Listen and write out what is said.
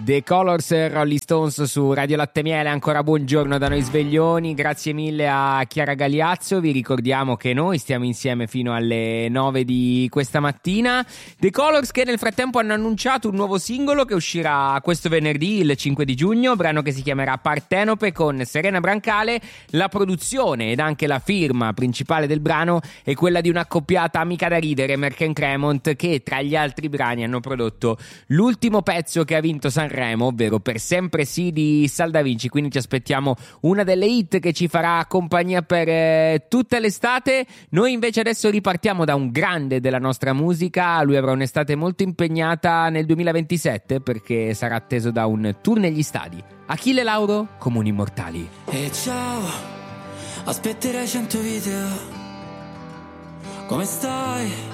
The Colors, Rolling Stones su Radio Latte Miele. Ancora buongiorno da noi sveglioni, grazie mille a Chiara Gagliazzo. Vi ricordiamo che noi stiamo insieme fino alle 9 di questa mattina. The Colors che nel frattempo hanno annunciato un nuovo singolo che uscirà questo venerdì, il 5 di giugno, brano che si chiamerà Partenope con Serena Brancale. La produzione ed anche la firma principale del brano è quella di un'accoppiata amica da ridere, Merck & Cremont, che tra gli altri brani hanno prodotto l'ultimo pezzo che ha vinto Sanremo, ovvero Per sempre sì di Sal Da Vinci. Quindi ci aspettiamo una delle hit che ci farà compagnia per tutta l'estate. Noi invece adesso ripartiamo da un grande della nostra musica. Lui avrà un'estate molto impegnata nel 2027 perché sarà atteso da un tour negli stadi. Achille Lauro, Comuni Immortali. E ciao, aspetterai 100 video. Come stai?